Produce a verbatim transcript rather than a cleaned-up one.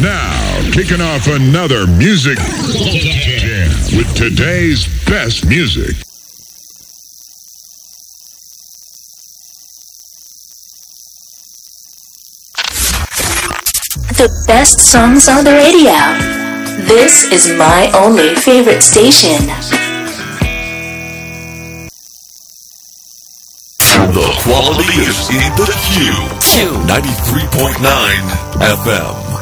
Now, kicking off another music jam with today's best music. The best songs on the radio. This is my only favorite station. The quality is in the Q. Q ninety-three point nine F M.